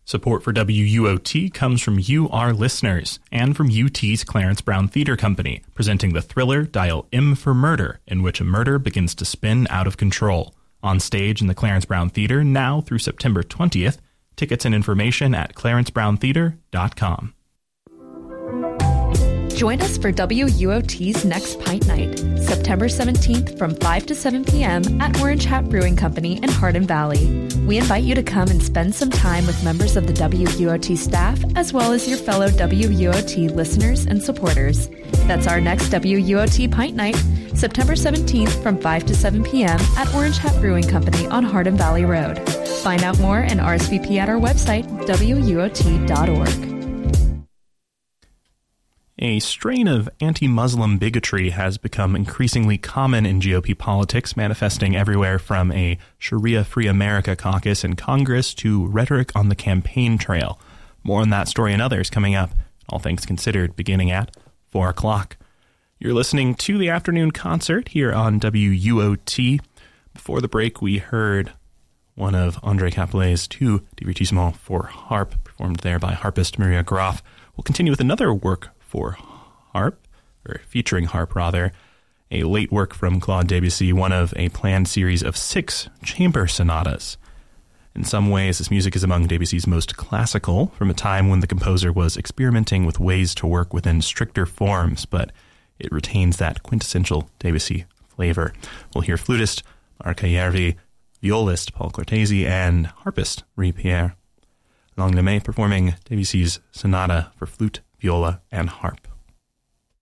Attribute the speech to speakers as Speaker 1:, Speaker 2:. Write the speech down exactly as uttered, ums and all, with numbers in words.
Speaker 1: Support for W U O T comes from you, our listeners, and from U T's Clarence Brown Theatre Company, presenting the thriller Dial M for Murder, in which a murder begins to spin out of control. On stage in the Clarence Brown Theatre now through September twentieth. Tickets and information at clarence brown theatre dot com.
Speaker 2: Join us for W U O T's next Pint Night, September seventeenth from five to seven p.m. at Orange Hat Brewing Company in Hardin Valley. We invite you to come and spend some time with members of the W U O T staff, as well as your fellow W U O T listeners and supporters. That's our next W U O T Pint Night, September seventeenth from five to seven p.m. at Orange Hat Brewing Company on Hardin Valley Road. Find out more and R S V P at our website, W U O T dot org.
Speaker 1: A strain of anti-Muslim bigotry has become increasingly common in G O P politics, manifesting everywhere from a Sharia-free America caucus in Congress to rhetoric on the campaign trail. More on that story and others coming up, all things considered, beginning at four o'clock. You're listening to the afternoon concert here on W U O T. Before the break, we heard one of André Capellet's two divertissements for harp, performed there by harpist Maria Groff. We'll continue with another work for harp, or featuring harp rather, a late work from Claude Debussy, one of a planned series of six chamber sonatas. In some ways, this music is among Debussy's most classical, from a time when the composer was experimenting with ways to work within stricter forms, but it retains that quintessential Debussy flavor. We'll hear flutist Marca Järvi, violist Paul Cortese, and harpist Marie Pierre Langlemay performing Debussy's sonata for flute, viola, and harp.